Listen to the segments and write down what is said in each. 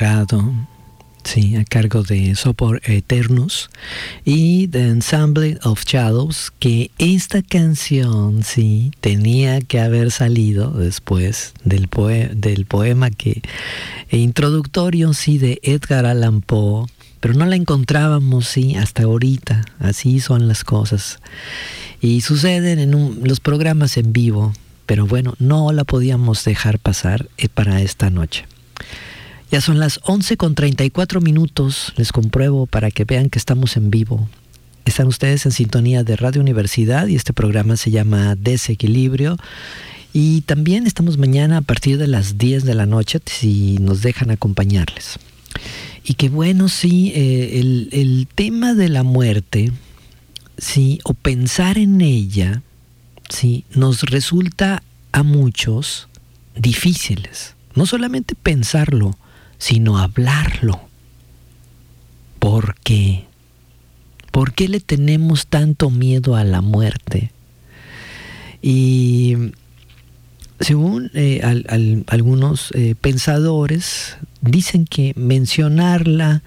Sagrado, sí, a cargo de Sopor Eternus y The Ensemble of Shadows, que esta canción, sí, tenía que haber salido después del poema introductorio, sí, de Edgar Allan Poe, pero no la encontrábamos, sí, hasta ahorita. Así son las cosas. Y suceden en los programas en vivo, pero bueno, no la podíamos dejar pasar para esta noche. Ya son las 11:34, les compruebo para que vean que estamos en vivo. Están ustedes en sintonía de Radio Universidad y este programa se llama Desequilibrio. Y también estamos mañana a partir de las 10 de la noche, si nos dejan acompañarles. Y que bueno, sí, el tema de la muerte, sí, o pensar en ella, sí, nos resulta a muchos difíciles. No solamente pensarlo, sino hablarlo. ¿Por qué? ¿Por qué le tenemos tanto miedo a la muerte? Y según algunos pensadores, dicen que mencionarla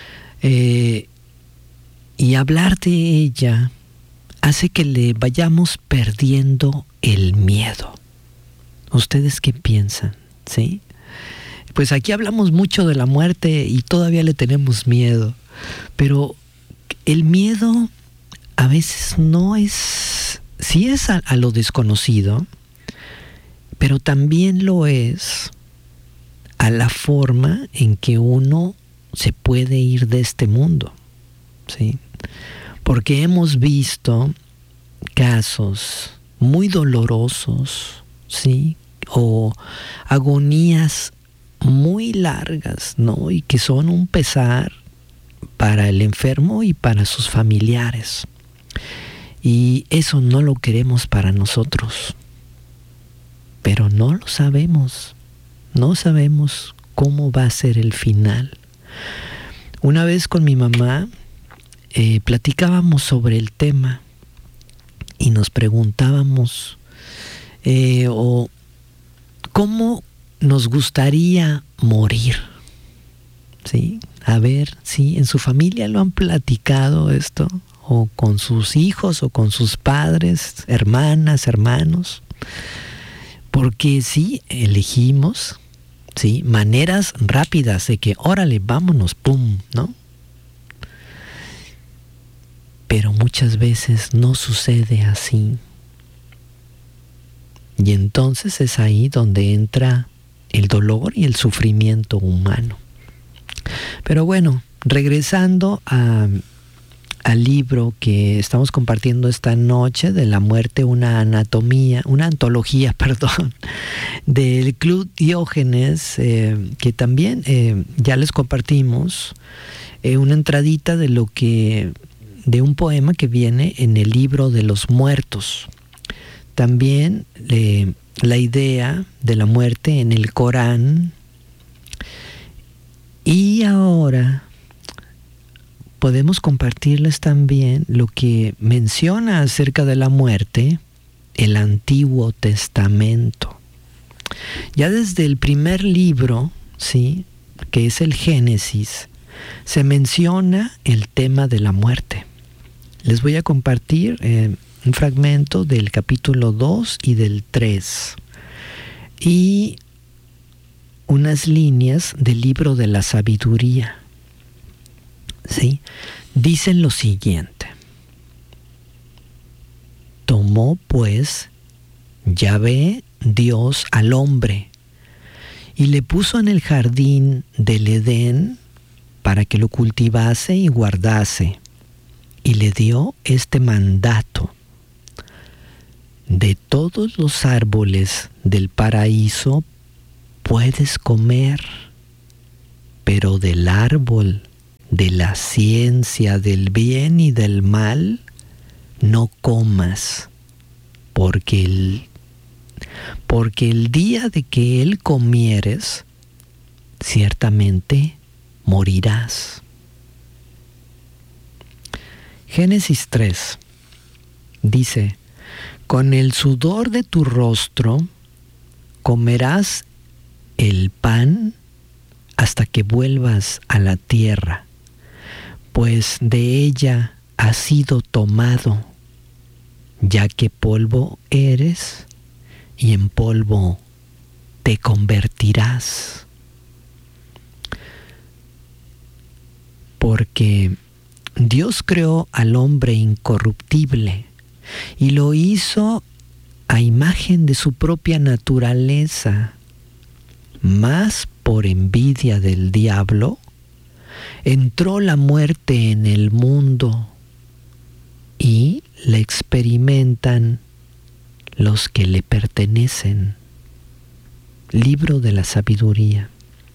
y hablar de ella hace que le vayamos perdiendo el miedo. ¿Ustedes qué piensan? ¿Sí? Pues aquí hablamos mucho de la muerte y todavía le tenemos miedo, pero el miedo a veces no es, sí es a lo desconocido, pero también lo es a la forma en que uno se puede ir de este mundo, ¿sí? Porque hemos visto casos muy dolorosos, ¿sí? O agonías muy largas, ¿no? Y que son un pesar para el enfermo y para sus familiares. Y eso no lo queremos para nosotros. Pero no lo sabemos. No sabemos cómo va a ser el final. Una vez con mi mamá platicábamos sobre el tema y nos preguntábamos ¿cómo nos gustaría morir? ¿Sí? A ver, ¿sí? ¿En su familia lo han platicado esto? ¿O con sus hijos o con sus padres, hermanas, hermanos? Porque sí, elegimos, ¿sí?, maneras rápidas de que, órale, vámonos, pum, ¿no? Pero muchas veces no sucede así. Y entonces es ahí donde entra el dolor y el sufrimiento humano. Pero bueno, regresando al libro que estamos compartiendo esta noche, de la muerte, una antología, del Club Diógenes, que también ya les compartimos una entradita de un poema que viene en el libro de los muertos. También la idea de la muerte en el Corán. Y ahora podemos compartirles también lo que menciona acerca de la muerte el Antiguo Testamento. Ya desde el primer libro, ¿sí?, que es el Génesis, se menciona el tema de la muerte. Les voy a compartir un fragmento del capítulo 2 y del 3 y unas líneas del libro de la sabiduría, ¿sí? Dicen lo siguiente: tomó pues Yahvé Dios al hombre y le puso en el jardín del Edén para que lo cultivase y guardase, y le dio este mandato: de todos los árboles del paraíso puedes comer, pero del árbol de la ciencia del bien y del mal no comas, porque el día de que él comieres, ciertamente morirás. Génesis 3 dice: con el sudor de tu rostro comerás el pan hasta que vuelvas a la tierra, pues de ella has sido tomado, ya que polvo eres y en polvo te convertirás. Porque Dios creó al hombre incorruptible y lo hizo a imagen de su propia naturaleza, mas por envidia del diablo entró la muerte en el mundo y la experimentan los que le pertenecen. Libro de la Sabiduría.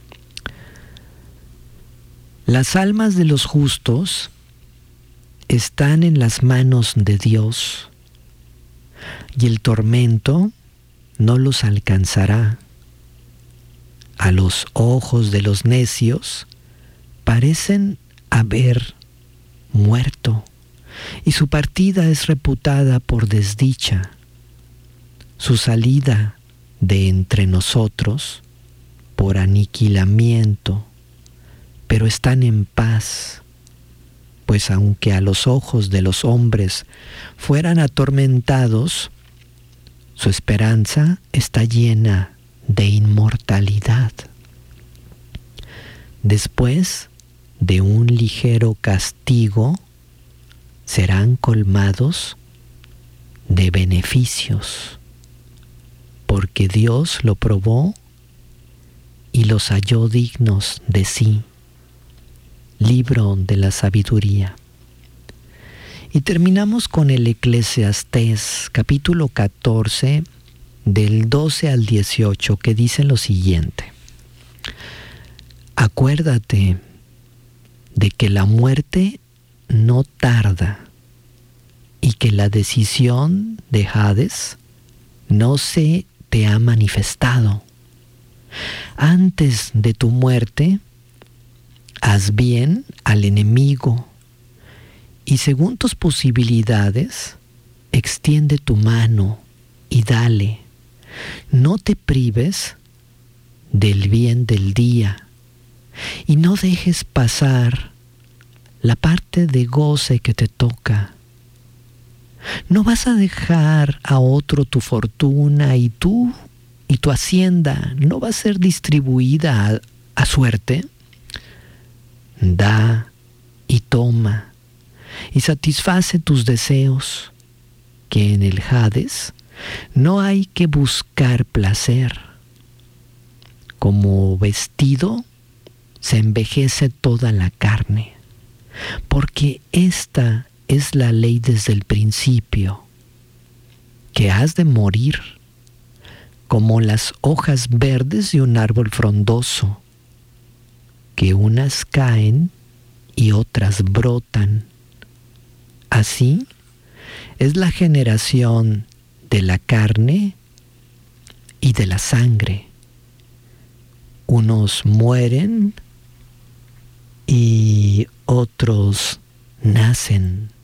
Las almas de los justos están en las manos de Dios y el tormento no los alcanzará. A los ojos de los necios parecen haber muerto y su partida es reputada por desdicha. Su salida de entre nosotros por aniquilamiento, pero están en paz, pues aunque a los ojos de los hombres fueran atormentados, su esperanza está llena de inmortalidad. Después de un ligero castigo, serán colmados de beneficios, porque Dios lo probó y los halló dignos de sí. Libro de la Sabiduría. Y terminamos con el Eclesiastés, capítulo 14, del 12 al 18, que dice lo siguiente: Acuérdate de que la muerte no tarda y que la decisión de Hades no se te ha manifestado. Antes de tu muerte, haz bien al enemigo y según tus posibilidades, extiende tu mano y dale. No te prives del bien del día y no dejes pasar la parte de goce que te toca. No vas a dejar a otro tu fortuna y tu hacienda no va a ser distribuida a suerte. Da y toma y satisface tus deseos, que en el Hades no hay que buscar placer. Como vestido se envejece toda la carne, porque esta es la ley desde el principio, que has de morir como las hojas verdes de un árbol frondoso, que unas caen y otras brotan. Así es la generación de la carne y de la sangre. Unos mueren y otros nacen.